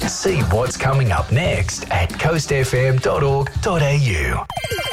See what's coming up next at coastfm.org.au.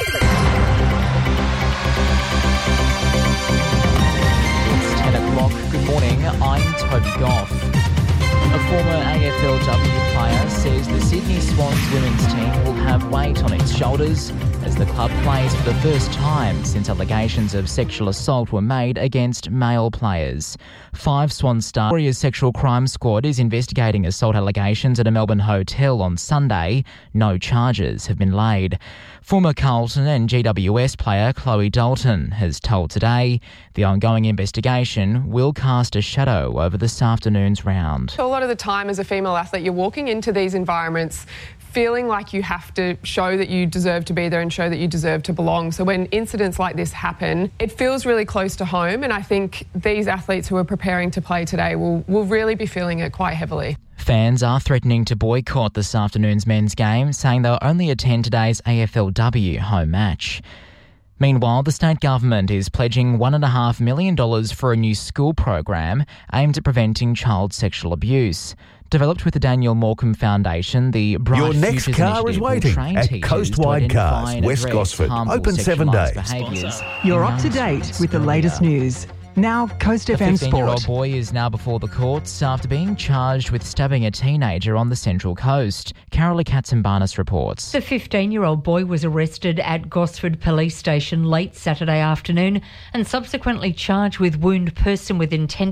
It's 10 o'clock. Good morning, I'm Toby Goff. A former AFLW player says the Sydney Swans women's team will have weight on its shoulders as the club plays for the first time since allegations of sexual assault were made against male players. 5 Swan Star Warriors Sexual Crime Squad is investigating assault allegations at a Melbourne hotel on Sunday. No charges have been laid. Former Carlton and GWS player Chloe Dalton has told Today the ongoing investigation will cast a shadow over this afternoon's round. A lot of the time as a female athlete, you're walking into these environments feeling like you have to show that you deserve to be there and show that you deserve to belong. So when incidents like this happen, it feels really close to home, and I think these athletes who are preparing to play today will really be feeling it quite heavily. Fans are threatening to boycott this afternoon's men's game, saying they'll only attend today's AFLW home match. Meanwhile, the state government is pledging $1.5 million for a new school program aimed at preventing child sexual abuse. Developed with the Daniel Morecambe Foundation, the Bright Your next Futures car is Initiative waiting will train at teachers Coastwide to Cars, identify and West address Gosford. harmful Open 7 sexualised days. behaviours You're in up to young date students with the latest earlier. news. Now, Coast A FM 15-year-old Sport. boy is now before the courts after being charged with stabbing a teenager on the Central Coast. Carola Katsimbanis reports. The 15-year-old boy was arrested at Gosford Police Station late Saturday afternoon and subsequently charged with wound person with intent